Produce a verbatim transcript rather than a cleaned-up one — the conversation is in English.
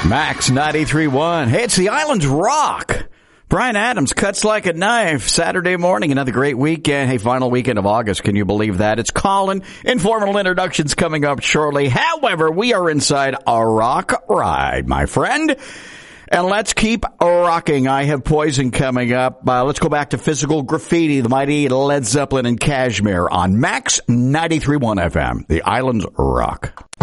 Max ninety-three point one. Hey, it's the Islands Rock. Brian Adams cuts like a knife. Saturday morning, another great weekend. Hey, final weekend of August. Can you believe that? It's Colin. Informal introductions coming up shortly. However, we are inside a rock ride, my friend. And let's keep rocking. I have Poison coming up. Uh, let's go back to Physical Graffiti, the mighty Led Zeppelin and Kashmir on Max ninety-three point one F M. The Islands Rock.